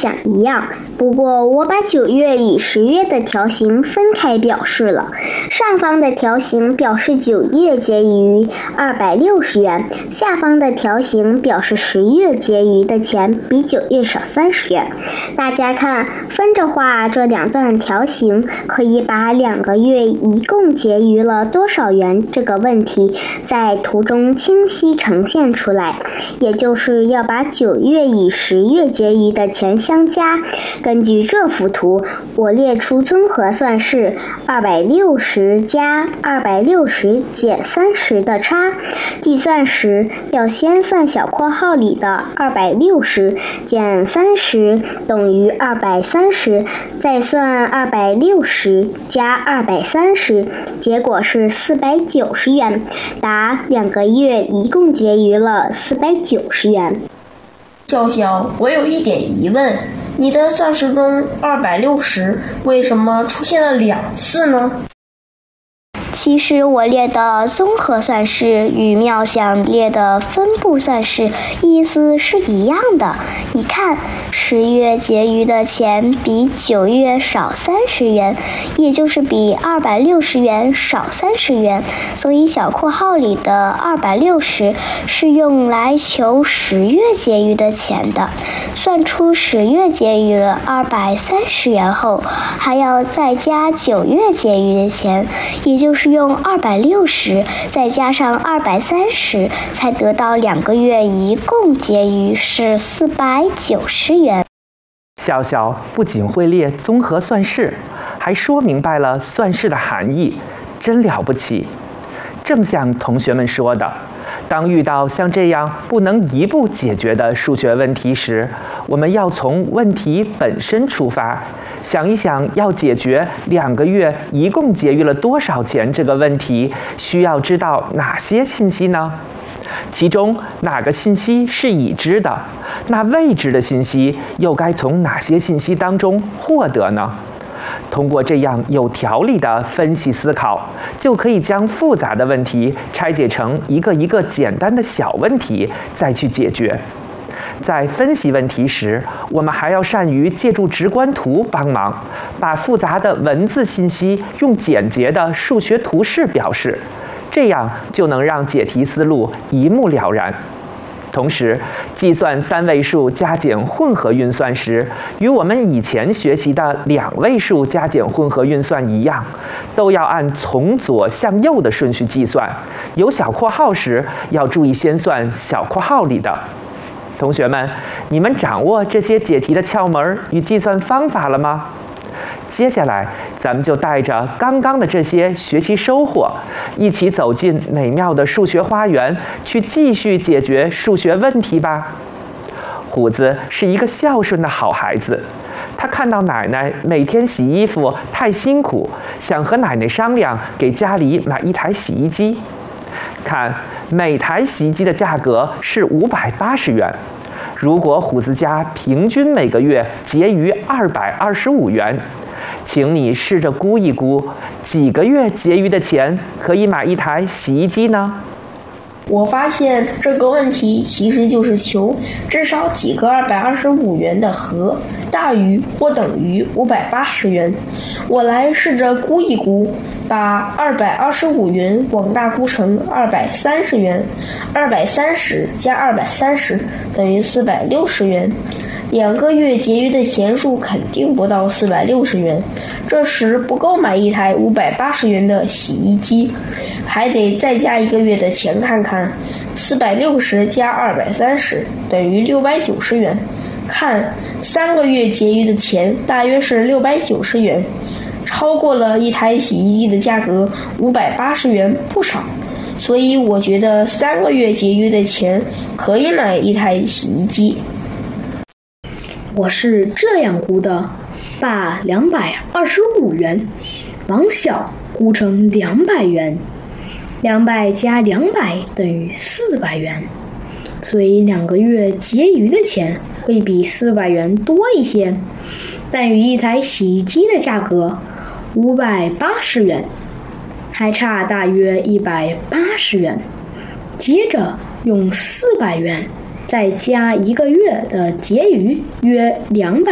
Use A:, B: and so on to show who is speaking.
A: 想一样，不过我把9月与10月的条形分开表示了。上方的条形表示9月结余260元，下方的条形表示10月结余的钱比9月少30元。大家看，分着画这两段条形，可以把2个月一共结余了多少元这个问题在图中清晰呈现出来，也就是要把9月与10月结余的钱相加。根据这幅图，我列出综合算式260加260减30的差。计算时要先算小括号里的260减30等于230，再算260加230，结果是490元，答2个月一共结余了490元。
B: 笑笑，我有一点疑问，你的算式中260为什么出现了2次呢？
A: 其实我列的综合算式与妙想列的分布算式意思是一样的。你看，10月结余的钱比9月少30元，也就是比260元少30元，所以小括号里的260是用来求10月结余的钱的。算出10月结余了230元后，还要再加9月结余的钱，也就是用260再加上230，才得到2个月一共结余是490元。
C: 笑笑不仅会列综合算式，还说明白了算式的含义，真了不起。正像同学们说的，当遇到像这样不能一步解决的数学问题时，我们要从问题本身出发，想一想要解决2个月一共结余了多少钱这个问题，需要知道哪些信息呢？其中哪个信息是已知的？那未知的信息又该从哪些信息当中获得呢？通过这样有条理的分析思考，就可以将复杂的问题拆解成一个一个简单的小问题，再去解决。在分析问题时，我们还要善于借助直观图帮忙，把复杂的文字信息用简洁的数学图示表示，这样就能让解题思路一目了然。同时，计算3位数加减混合运算时，与我们以前学习的2位数加减混合运算一样，都要按从左向右的顺序计算。有小括号时，要注意先算小括号里的。同学们，你们掌握这些解题的窍门与计算方法了吗？接下来，咱们就带着刚刚的这些学习收获，一起走进美妙的数学花园，去继续解决数学问题吧。虎子是一个孝顺的好孩子，他看到奶奶每天洗衣服太辛苦，想和奶奶商量给家里买一台洗衣机。看，每台洗衣机的价格是580元。如果虎子家平均每个月结余225元，请你试着估一估，几个月结余的钱可以买一台洗衣机呢？
B: 我发现这个问题其实就是求至少几个225元的和大于或等于580元。我来试着估一估，把225元广大估成230元，230加230等于460元。2个月结余的钱数肯定不到460元，这时不够买一台580元的洗衣机，还得再加1个月的钱看看，460加230等于690元。看，3个月结余的钱大约是690元，超过了一台洗衣机的价格580元不少，所以我觉得3个月结余的钱可以买一台洗衣机。
D: 我是这样估的，把225元往小估成200元，200加200等于400元，所以2个月结余的钱会比400元多一些，但与一台洗衣机的价格580元还差大约180元。接着用400元再加1个月的结余约200